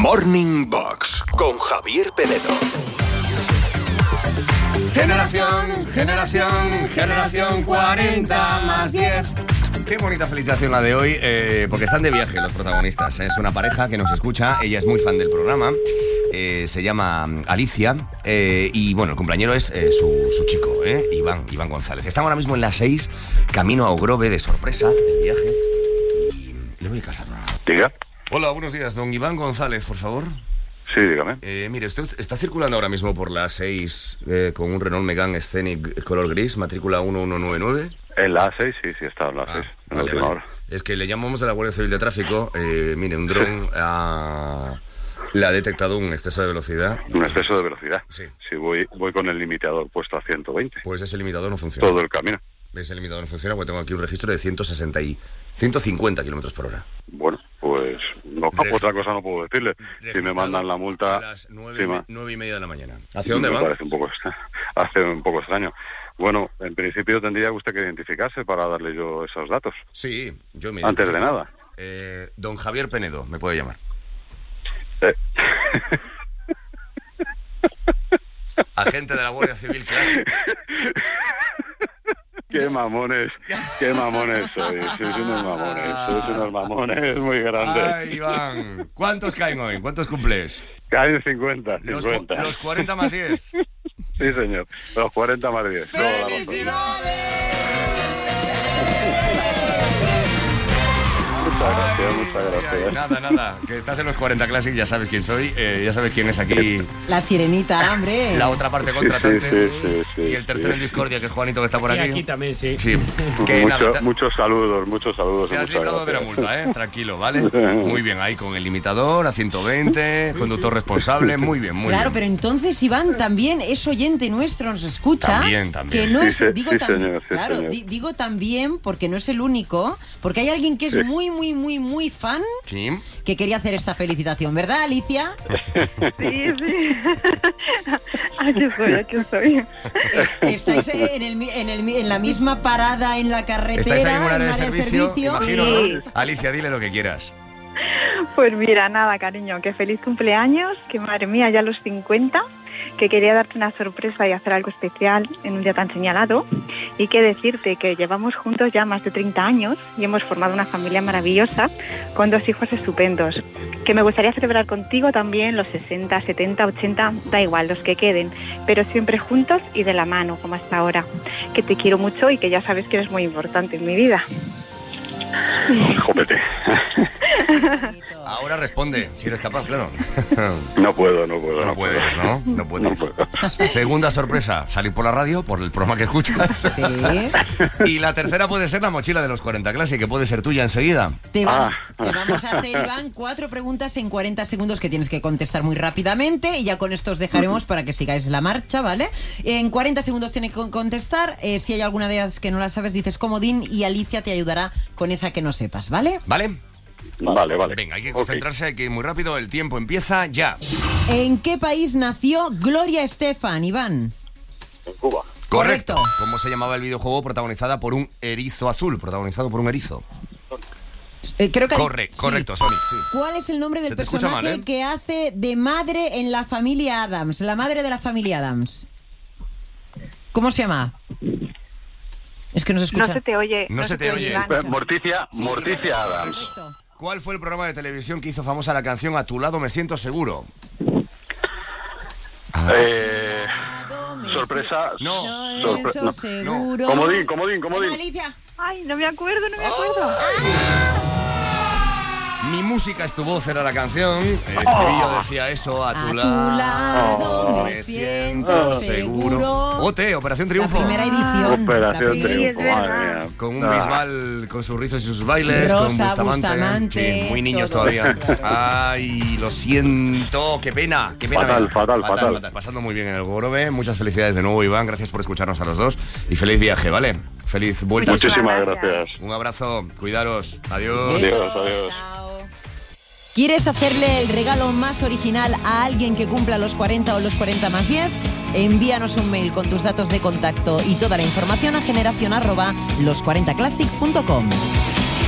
Morning Box con Javier Penedo. Generación 40 más 10. Qué bonita felicitación la de hoy, porque están de viaje los protagonistas. Es una pareja que nos escucha, ella es muy fan del programa, se llama Alicia, y bueno, el cumpleañero es su chico, Iván González. Estamos ahora mismo en las 6, camino a Ogrove de sorpresa, del viaje, y le voy a casar. Diga. Hola, buenos días, don Iván González, por favor. Sí, dígame. Mire, usted está circulando ahora mismo por la 6 con un Renault Megane Scenic color gris, matrícula 1199. En la A6, sí, está en la A6, en la última hora. Es que le llamamos a la Guardia Civil de Tráfico. Mire, un dron le ha detectado un exceso de velocidad. Un exceso de velocidad. Sí. Sí, voy con el limitador puesto a 120. Pues ese limitador no funciona. Todo el camino. Ese limitador no funciona porque tengo aquí un registro de 150 kilómetros por hora. Bueno, pues no, otra cosa no puedo decirle. Si me mandan la multa... A las 9:30 de la mañana. ¿Hacia dónde me van? Parece un poco extraño. Bueno, en principio tendría usted que identificarse para darle yo esos datos. Sí, yo me Antes de identifico. nada. Don Javier Penedo, me puede llamar. Agente de la Guardia Civil Clásica. Qué mamones sois. Sois unos mamones muy grandes. Ay, Iván, ¿cuántos caen hoy? ¿Cuántos cumples? Caen 50. Los 40 más 10. Sí, señor. Los 40 más 10. Muchas gracias. Nada. Que estás en los 40 Classic, ya sabes quién soy, ya sabes quién es aquí. La sirenita, hombre. La otra parte contratante. Sí. Y el tercero en discordia, que es Juanito, que está por aquí. Y aquí también, sí. Sí. Que Muchos saludos. Te has librado de la multa, Tranquilo, ¿vale? Muy bien, ahí con el limitador a 120, conductor responsable, muy bien. Claro, pero entonces Iván también es oyente nuestro, nos escucha. También. Que no es, Sí, también, señor, claro, señor. digo también porque no es el único, porque hay alguien que es muy fan Sí. que quería hacer esta felicitación, ¿verdad, Alicia? Sí. Aquí estoy. ¿Estáis en la misma parada en la carretera? ¿Estáis ahí en un área de área servicio? Imagino, Sí. ¿no? Alicia, dile lo que quieras. Pues mira, nada, cariño, que feliz cumpleaños, que madre mía, ya los 50, que quería darte una sorpresa y hacer algo especial en un día tan señalado, y que decirte que llevamos juntos ya más de 30 años y hemos formado una familia maravillosa con 2 hijos estupendos, que me gustaría celebrar contigo también los 60, 70, 80, da igual, los que queden, pero siempre juntos y de la mano, como hasta ahora, que te quiero mucho y que ya sabes que eres muy importante en mi vida. Jópete. Ahora responde, si eres capaz, claro. No puedo. No puedes, ¿no? No puedes. No puedo. Segunda sorpresa, salir por la radio, por el programa que escuchas. Sí. Y la tercera puede ser la mochila de los 40 Classic, que puede ser tuya enseguida. Te vamos a hacer, Iván, 4 preguntas en 40 segundos que tienes que contestar muy rápidamente y ya con esto os dejaremos para que sigáis la marcha, ¿vale? En 40 segundos tienes que contestar. Si hay alguna de ellas que no la sabes, dices comodín y Alicia te ayudará con esa que no sepas, ¿vale? ¿Vale? Vale. Venga, hay que concentrarse, hay que ir muy rápido. El tiempo empieza ya. ¿En qué país nació Gloria Estefan, Iván? En Cuba. Correcto. ¿Cómo se llamaba el videojuego protagonizado por un erizo azul? Creo que Correcto, Sonic, sí. ¿Cuál es el nombre del Se te escucha personaje mal, que hace de madre en la familia Addams? La madre de la familia Addams. ¿Cómo se llama? Es que no se escucha. No se te oye. No se te oye. Iván. Morticia Adams. Correcto. ¿Cuál fue el programa de televisión que hizo famosa la canción A tu lado me siento seguro? Sorpresa. No. Eso seguro. Comodín. Alicia. Ay, no me acuerdo. Mi música es tu voz era la canción. El estribillo decía eso. A tu lado me siento seguro. OT, Operación Triunfo. La primera edición. Operación Sí, Triunfo, es madre verdad. mía. Con un Bisbal con sus rizos y sus bailes. Rosa, con Bustamante, Sí, muy niños todo. todavía. Ay, lo siento. Qué pena. Fatal. Pasando muy bien en el Ogrove. Muchas felicidades de nuevo, Iván. Gracias por escucharnos a los dos. Y feliz viaje, ¿vale? Feliz vuelta. Muchísimas gracias. Un abrazo. Cuidaros. Adiós. Adiós. Chao. ¿Quieres hacerle el regalo más original a alguien que cumpla los 40 o los 40 más 10? Envíanos un mail con tus datos de contacto y toda la información a generación@los40classic.com.